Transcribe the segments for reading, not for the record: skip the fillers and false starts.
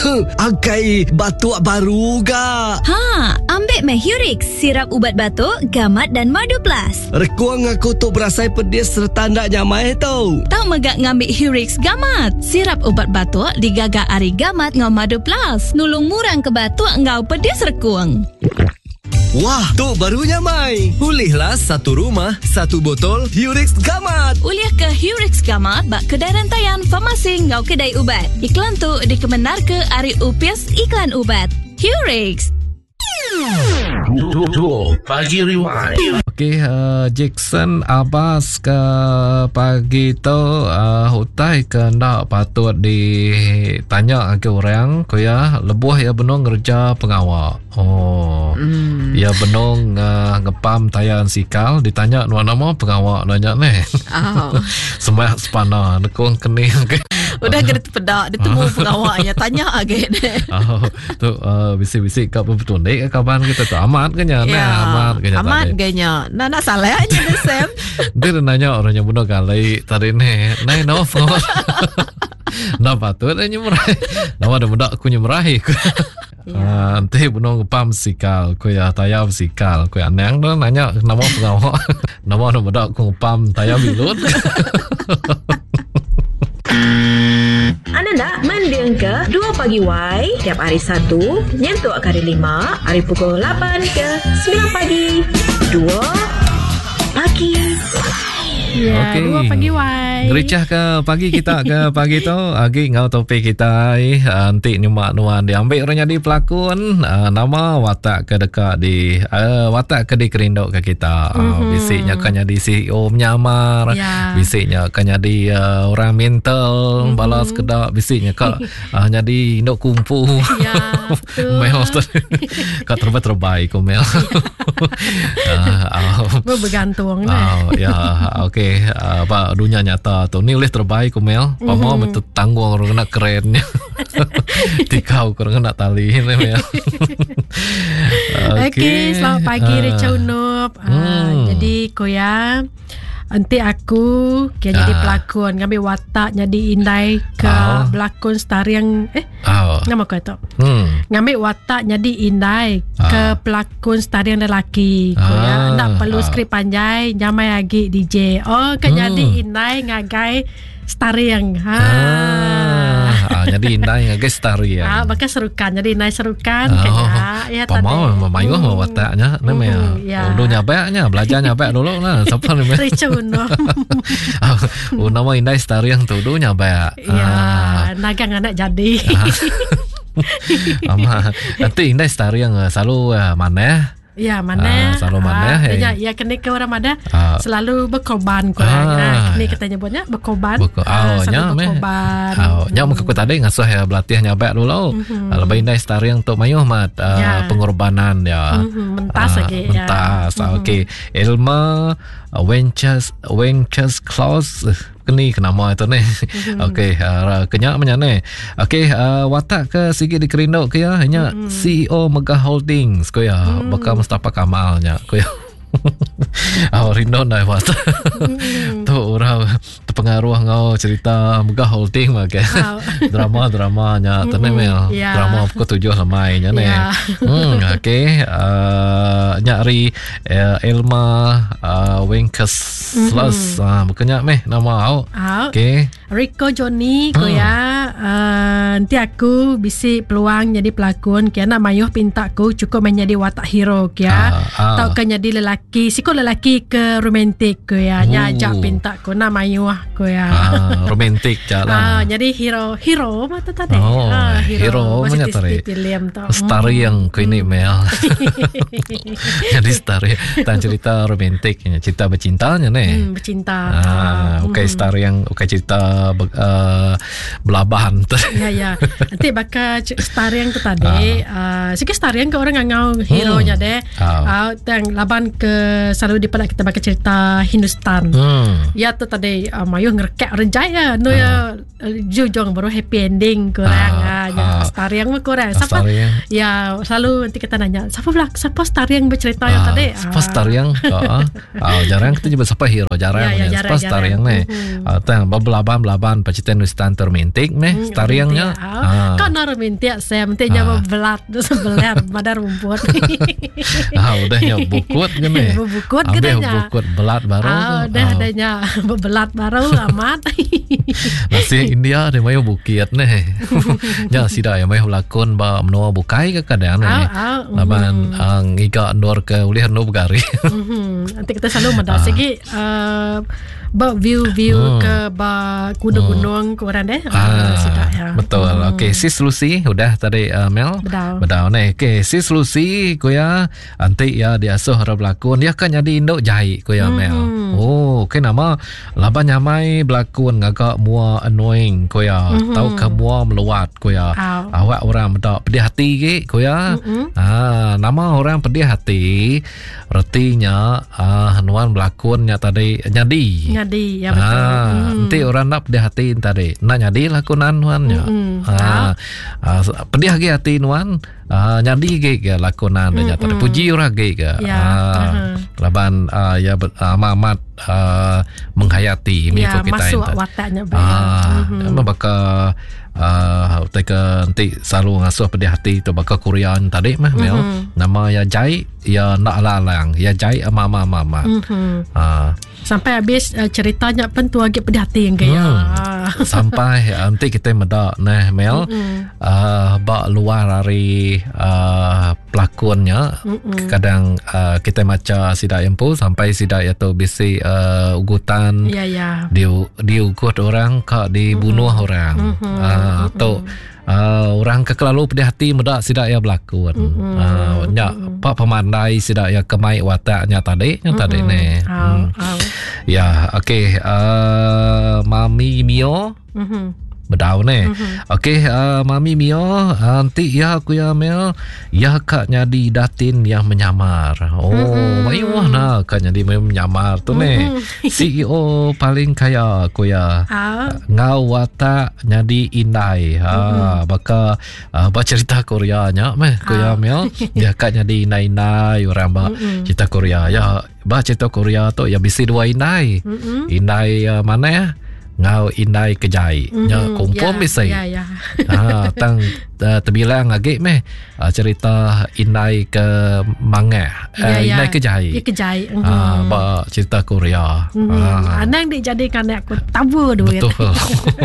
Agai batuk baru ga. Ambil Hurix, sirap ubat batuk, gamat dan madu plus. Rekuang aku tu berasai pedis serta ndak nyamai tau. Tak megak ngambil Hurix gamat. Sirap ubat batuk digagak ari gamat ngau madu plus. Nulung murang ke batuk ngau pedis rekuang. Wah, tu barunya Mai. Pulihlah satu rumah, satu botol Hurix Gamat. Uliah ke Hurix Gamat bak kedai rantaian farmasi ngau kedai ubat. Iklan tu dikebenar ke Ari Upias Iklan Ubat. Hurix. Pagi Rewind. Okey, Jackson Abbas ke pagi tu hutai ke ndak patut ditanya ke orang ko ya lebuh ya benong kerja pengawal. Ya benong ngepam tayan sikal ditanya nama pengawal nanya ni. Sembah sepana nekong kene. Udah kena pedak ditemu pengawalnya tanya agak deh. Tu bisik-bisik kat betul ni kapan kita tu amat ke nya amat ganya nak salah aja deh Sam. Dia nanya orangnya bunuh kali tadi ni nai no nak patut dia nyemerahi nama ada budak aku nyemerahi nanti bunuh ngepam sikal ku ya tayab sikal ku anang tu nanya nama pengawal nama ada budak aku ngepam tayab bilut. Anda nak mendengar ke 2 Pagi Y tiap hari Sabtu nyentuh kali 5 hari pukul 8 ke 9 pagi 2 Pagi. Ya, okay. 2 Pagi Y. Gericah ke pagi kita ke pagi tu agi ngau topik kita nanti nyemak nuan diambil orangnya di pelakon nama watak ke dekat di watak ke di kerindok ke kita bisiknya kan jadi CEO menyamar bisiknya kan jadi orang mental balas kedak bisiknya kak jadi indok kumpu mel kak terbaik ko mel bergantung ya okey apa dunia nyata tu ni oleh terbaik ko mel pamo betul tanggung orang nak kerennya tikau orang nak tali ni mel. Okey, selamat pagi Rachel Nup. Jadi koya nanti aku jadi pelakon ngambil watak jadi indai ke pelakon star yang nama kau tu ngambil watak jadi indai ke pelakon star yang lelaki koya tak perlu skrip panjang nyamai lagi DJ kan jadi indai ngagai star yang jadi indai ngagai star yang bakal serukan jadi indai serukan ya tadi memayuh wataknya namanya dulu nyabeknya belajar nyabek dulu lah siapa namanya Ricuno nama indai star yang tu dulu nyabek nagang anak jadi nanti indai star yang selalu mana ya mana selalu mana ya kena ke orang mana selalu berkorban ni kita nyebutnya berkorban selalu berkorban nya muka ku tadi ngasuh ya belatih nyabek dulu lebih indai star yang untuk mayuh mat pengorbanan ya mentas lagi mentas okey Elma Wenches Claus keni kenama itu ni. Okey, kenyak menyane. Okey, watak ke sikit di kerindok ke ya hanya CEO Megah Holdings ko ya bakal Mustafa Kamalnya ko ya. Rindo dah watak. Tu orang terpengaruh ngau cerita Megah Holding mak drama-dramanya tenemel drama pukul 7 lamai nya ne. Okey, nyari Elma Wenkes Plus bukannya nama au. Okey. Rico Johnny ko ya nanti aku bisi peluang jadi pelakon kiana mayuh pintaku cukup menjadi watak hero kia tau kan jadi lelaki siko lelaki ke romantik ko ya nyajak pintaku na mayuh ko ya romantik jalan jadi hero mata tadi hero menyatari star yang ko ini mel jadi star tan cerita romantik cerita bercintanya ne bercinta okey star yang okey cerita belabahan ya nanti bakal star yang tu tadi sikit star yang ke orang ngau hero nya deh yang laban ke selalu dipenak kita baca cerita Hindustan. Ya tu tadi mayuh ngerekek renjai ya. No ya jujong baru happy ending kurang ya Stariang mah kurang. Siapa? Ya selalu nanti kita nanya siapa Stariang bercerita yang tadi? Siapa Stariang? Jarang kita juga siapa hero jarang. Siapa Stariang nih? Tang belaban paciten Hindustan termintik nih Stariangnya. Kau nak romantik saya mentinya bebelat sebelah pada rumput. Udahnya bukut kan nih. Bukut katanya. Bukut belat baru. Udah adanya bebelat baru amat. Nasi India dia mayu bukit nih. Ya sida ya mayu lakon ba menua bukai ke kadang nih. Laban ngiga ndor ke ulih no bugari. Nanti kita selalu mendas lagi view ke gunung kurang deh. Sudah ya. Betul. Okey, Sis Lucy udah tadi Mel. Bedau nih. Okey, Sis Lucy kuya anti ya diasuh harap berlakon dia kan jadi induk jahit kuya Mel. Okey nama laban nyamai berlakon ngagak mua annoying kuya. Tahu ke mua meluat kuya. Awak orang mendak pedih hati ke kuya. Nama orang pedih hati artinya hanuan berlakonnya tadi nyadi. Ya betul. Nanti orang nak pedih hati tadi nak nyadi lakonan nuannya. Pedih lagi hati nuan nyadi ke lakonan dia tadi puji orang ke. Laban ya amat menghayati mikro kita masuk wataknya baik. Baka teka nanti selalu ngasuh pedih hati tu baka Korean tadi mah Mel. Nama ya Jai ya nak lalang ya Jai mama. Sampai habis ceritanya pun tu lagi pedih hati yang gaya. Sampai nanti kita medak nah Mel bak luar dari pelakonnya. Kadang kita maca sidak empu sampai sidak itu bisi ugutan. Diugut orang kak dibunuh orang. Atau orang kekelalu pedih hati medak sidak ya berlakon. Pak pemandai sidak ya kemai wataknya tadi ni. Ya, okey. Mami Mio. Bedau ni. Okey, Mami Mio, nanti ya aku ya Mel, ya kak nyadi datin yang menyamar. Mayuah nak kak nyadi menyamar tu ni. CEO paling kaya aku ya. Ngau watak nyadi indai. Baka cerita Koreanya meh aku ya Mel. Ya kak nyadi indai orang ba cerita Korea. Ya ba cerita Korea tu ya bisi dua indai. Indai mana ya? Ngau indai kejai nya kumpul misai tang terbilang agak meh cerita indai ke manga indai kejai ba cerita Korea anang dijadikan aku tabur duit betul.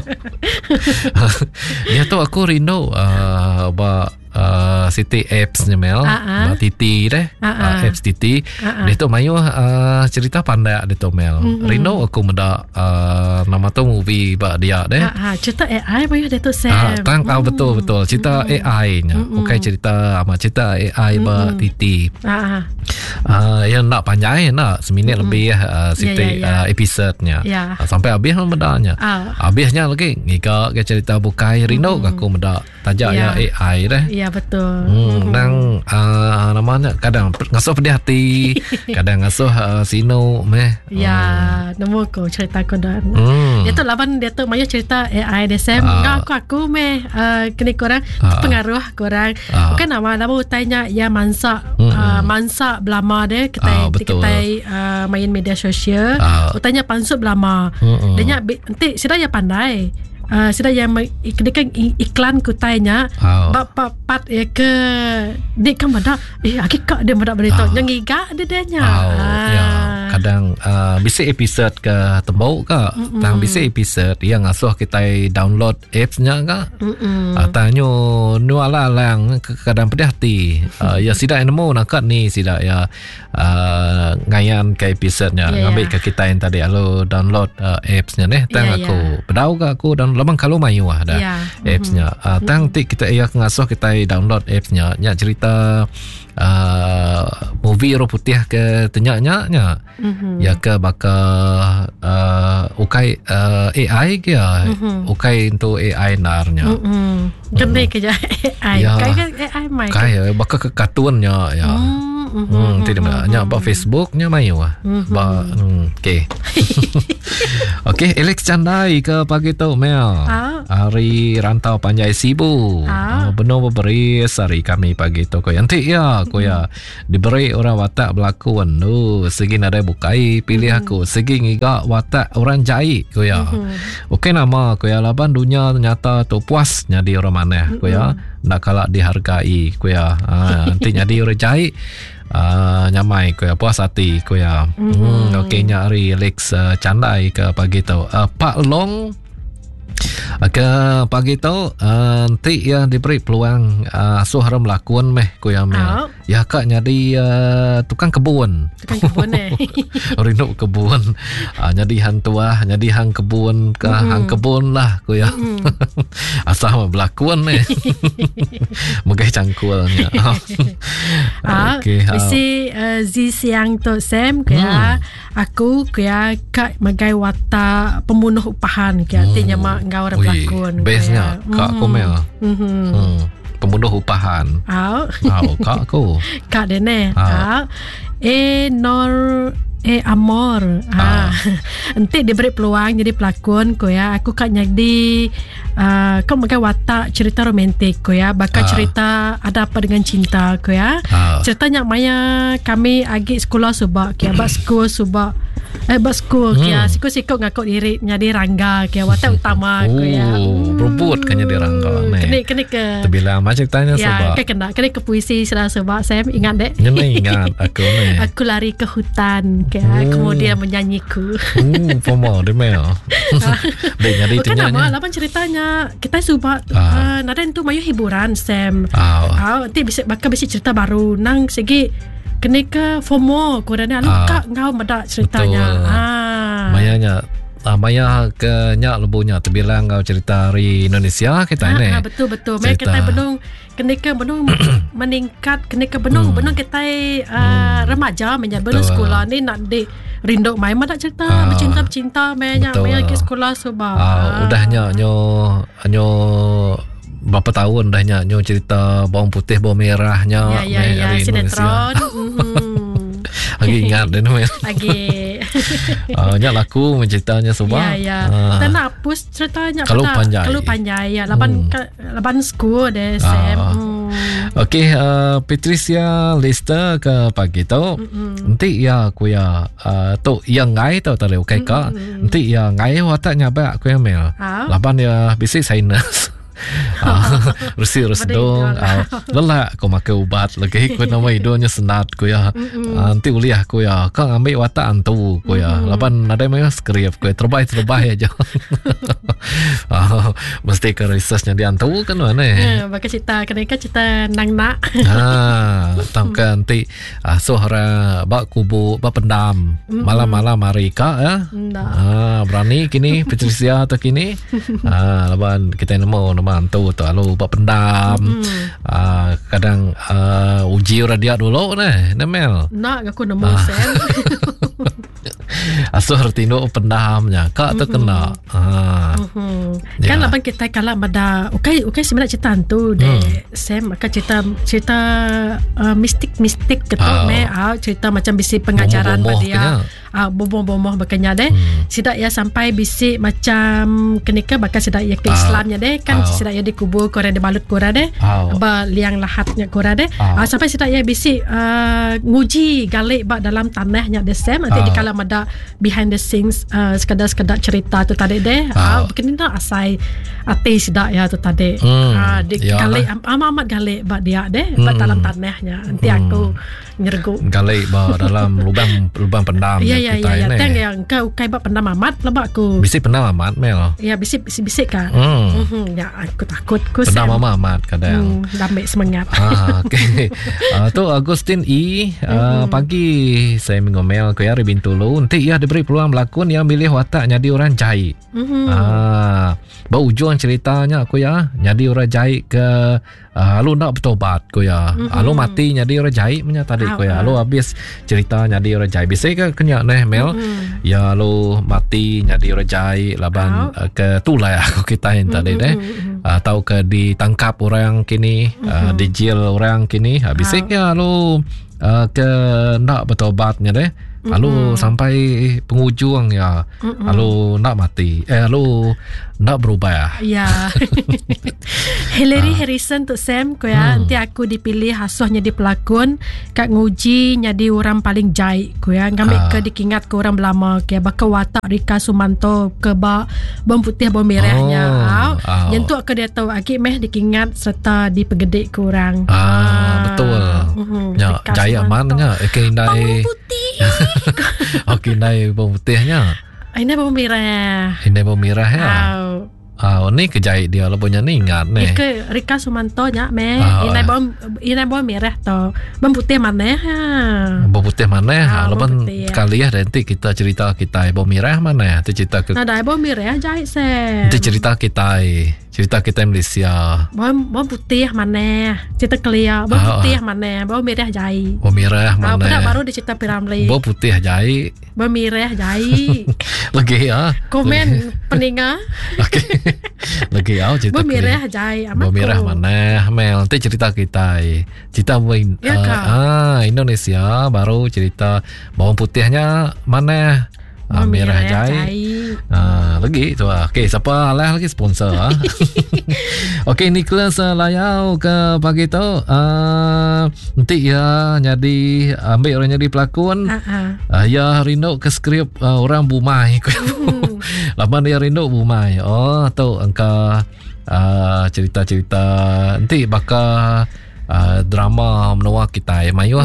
Ya tu aku rindu ba Siti apps ni Mel Titi deh apps Titi dia tu mayu cerita pandai dia tu Mel rindu aku meda nama tu movie ba dia deh cerita AI mayu dia tu Sam betul cerita AI nya bukan cerita cerita AI ba Titi yang nak panjang nak seminit lebih Siti episode nya sampai habis medanya habisnya lagi ngika ke cerita bukai rindu aku meda tajak ya AI deh. Ya betul. Nang namanya kadang ngasuh pedih hati, kadang ngasuh sino meh. Ya, nemu ko cerita ko dan. Dia tu laban dia tu maya cerita AI DSM. Aku meh kini korang pengaruh korang. Bukan nama utainya ya mansa belama deh kita main media sosial. Utainya pansut belama. Danya nanti sudah ya pandai. Sudah yang kedekan iklan kutainya bapak ke dia kan pada akik dia pada berita yang iga dia nya kadang bisa episode ke tembau ke tang bisa episode yang ngasuh kita download apps-nya ke tanyo nu ala lang kadang pedih hati ya sida nemu nakat ni sida ya ngayan ke episode-nya ngambil ke kita yang tadi alo download apps-nya nih tang aku pedau ke aku dan lemang kalau mayu ada apps-nya tang ti kita ia ngasuh kita download apps-nya nya cerita movie ro putih ke tenyaknya ya ke baka ukai AI ke ukai untuk AI narnya gede ke AI kai AI mai kai baka ke kartunnya ya Tidak banyak ba Facebooknya mayu ba okey. Okey, Alex Chandai ke pagi tu Mel. Hari rantau Panjai Sibu. Benar beberis hari kami pagi tu ko yanti ya ko ya diberi orang watak berlakon. Segi ada bukai pilih aku. Segi ngiga watak orang jahit ko ya. Okey nama ko ya laban dunia ternyata tu puas jadi orang mana ko ya. Nak kalah dihargai ko ya. Nanti jadi orang jahit nyamai ko ya puas hati ko ya. Okey nyari Alex Chandai ke pagi tu. Pak Long ke pagi tu nanti ya diberi peluang suara melakon ko ya Mel. Ya kak jadi tukang kebun. Rindu kebun. Jadi hang tua, jadi hang kebun ke hang kebun lah ko ya. Asal berlakon Mugai cangkulnya. Okey. Bisi zi siang tu Sam kaya aku kaya kak magai watak pembunuh upahan kaya artinya mak ngau orang berlakon. Bestnya kak Komel. Pembunuh upahan. Kak aku. Kak Dene. Amor. Nanti diberi peluang jadi pelakon ko ya. Aku kak jadi kau makan watak cerita romantik ko ya. Bakal cerita ada apa dengan cinta ko ya. Ceritanya maya kami agi sekolah subak ya. Bak sekolah subak Basku kia siku-siku ngaku diri jadi rangga kia watak utama ko ya. Robot kan jadi rangga ni. Kena ke. Terbilang macam tanya sebab. Ya, kena ke puisi salah sebab saya ingat dek. Ingat aku ni. Aku lari ke hutan kia kemudian menyanyiku. Pomo demel. Dek jadi tu nyanyi. Bukan nama lapan ceritanya kita subak nada itu mayu hiburan Sam. Nanti bakal bisa cerita baru nang segi kena ke FOMO korang ni kak ngau medak ceritanya. Mayanya Maya ke nyak lebunya terbilang kau cerita hari Indonesia kita ini. Betul. Mereka kita benung kena ke benung meningkat kena ke benung kita remaja menjadi benung sekolah ni nak di rindu mai medak cerita bercinta banyak ke sekolah sebab. Udahnya nyo berapa tahun dahnya nyo cerita bawang putih bawang merahnya ya sinetron. Lagi ingat dan lagi nyak laku menceritanya sebab dan hapus ceritanya kalau panjai ya laban school deh Sam. Okey, Patricia Lester ke pagi tu nanti ya aku ya tu yang ngai tu tak okey kak nanti ya ngai wataknya ba aku ya Mel laban ya bisik sinus Rusir dong lelak kau makan ubat lagi kau nama hidungnya senat kau ya nanti uliah kau ya kau ambil watak antu kau ya lapan ada yang skrip kau terbaik aja. Mesti ke researchnya di antu kan mana bakal cerita kenapa cerita nang nak tahu kan nanti suara bak kubu bak pendam malam-malam hari kak ya berani kini Patricia atau kini lapan kita nama mantu tu lalu buat pendam kadang uji radia dulu Mel nak aku nemu Sam asuh tino pendamnya kak terkena kan lapan kita kalau ada okey sebenarnya cerita tu Sam akan cerita mistik ketuk cerita macam bisi pengajaran pada dia bomoh bakanya deh sidak ya sampai bisi macam kenika bakal sidak ya ke Islamnya deh kan sidak ya dikubur korang dibalut korang deh liang lahatnya korang deh sampai sidak ya bisi nguji galik bak dalam tanahnya deh Sam nanti di kalam ada behind the scenes sekadar cerita tu tadi deh kena asai ati sidak ya tu tadi di galik amat galik bak dia deh bak dalam tanahnya nanti aku nyergu galik bak dalam lubang pendam ya tang yang kau bak pendam amat lebak aku bisik pendam amat Mel ya bisik kan ya aku takut ku pendam amat kadang damai semangat okey tu Agustin pagi saya mengomel ke ya Bintulu nanti ya diberi peluang berlakon yang milih watak jadi orang jahit ujung ceritanya aku ya jadi orang jahit ke Alu nak bertobat ko ya. Alu mati jadi orang jahit punya tadi ko ya. Alu habis cerita jadi orang jahit. Biasa ke kenyak neh Mel. Ya alu mati jadi orang jahit laban ke tulai aku kita yang tadi deh. Tahu ke ditangkap orang kini, dijil orang kini. Biasanya alu ke nak bertobatnya deh. Lalu sampai penghujung ya. Lalu nak mati. Lalu nak berubah. Ya. Hillary Harrison tu Sam ko ya. Nanti aku dipilih hasuh jadi pelakon. Kak nguji jadi orang paling jahit ko ya. Ngambil ke dikingat ke orang lama ke bakal watak Rika Sumanto ke bawang putih bawang merahnya. Yang tu aku dia tahu akik meh dikingat serta dipegedek ke orang. Betul. Ya, jahit amannya. Bawang putih. Okey, nai bawang putihnya. Ini bawang merah. Ini bawang merah ya. Ni kejahit dia lah punya ni ingat ni. Ke Rika Sumanto nya meh. Ini bawang merah to. Bawang putih mana ha? Bawang putih mana? Lepas sekali ya nanti kita cerita kita bawang merah mana? Tu cerita ke. Ada bawang merah jahit Sam. Nanti cerita kita Malaysia. Bawang putih mana? Cerita clear. Bawang putih mana? Bawang merah jahit. Bawang merah mana? Baru dia cerita Piramli. Bawang putih jahit. Bawang merah jahit. Lagi ya. Komen pendengar. Okey. Lagi cerita. Bawang merah jahit. Bawang merah mana? Mel, nanti cerita kita. Cerita Indonesia baru cerita bawang putihnya mana? Merah jahit. Lagi tu Okey, siapa lagi sponsor Okey, Nicholas Layau ke pagi tu nanti ya jadi ambil orang jadi pelakon. Ya rindu ke skrip orang Bumai. Lapan dia rindu Bumai. Tu angka cerita-cerita nanti bakal drama menua kita Melayu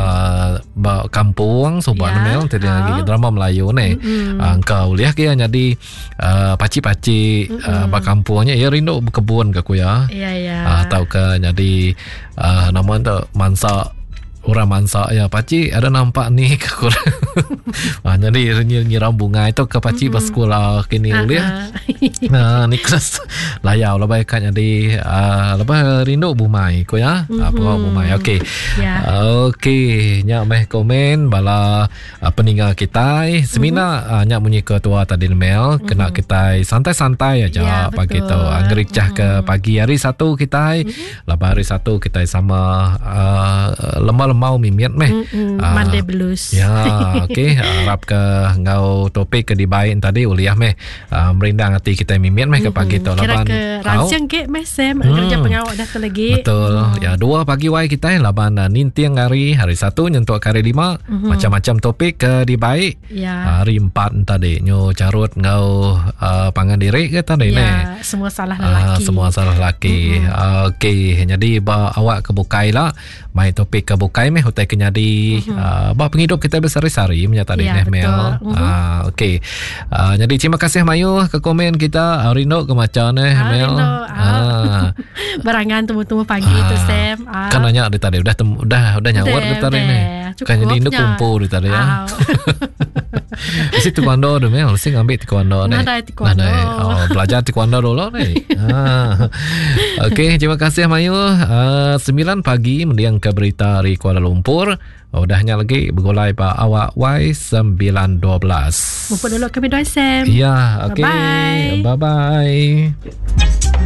kampung sobat Mel tadi lagi drama Melayu ni engkau lihat ke jadi paci-paci kampungnya ya rindu berkebun ke aku ya tahu ke jadi nama tu mansa orang mansa ya paci ada nampak ni ke kurang. Jadi nyiram bunga itu ke paci bersekolah kini lihat. Nicholas Layau lebih kan jadi lebih rindu Bumai ko ya. Bumai. Okey. Okey, nyak meh komen bala peninggal kita semina nyak bunyi ketua tadi Mel kena kita santai-santai aja pagi tu. Anggerik cah ke pagi hari satu kita. Lepas hari satu kita sama lemau mimiat meh. Monday blues. Ya, okey. Harap ke ngau topik ke dibaik tadi uliah meh merindang hati kita mimiat meh ke pagi tu. Kira ke rancang ke meh Sam kerja pengawak dah tu lagi. Betul. Ya 2 pagi wai kita laban nintiang hari 1 nyentuh hari 5 macam-macam topik ke dibaik. Hari 4 tadi nyo carut ngau pangan diri ke tadi ne. Semua salah lelaki. Semua salah lelaki. Okey, jadi awak ke bukai lah mai topik ke bukai meh utai ke jadi penghidup kita bersari-sari punya tadi Mel. Okey. Jadi terima kasih Mayu ke komen kita rindu ke macam ni Mel. Barangan temu-temu pagi tu Sam. Kan nanya dia tadi udah nyawar dia tadi ni. Kan jadi ini kumpul dia tadi ya. Mesti taekwondo tu Mel, mesti ngambil taekwondo ni. Taekwondo. Belajar taekwondo dulu ni. Okey, terima kasih Mayu. 9 pagi mendiang ke berita dari Kuala Lumpur. Udahnya lagi bergulai pa awak Y912. Mumpun dulu kami doa Sam. Ya, okey. Bye-bye.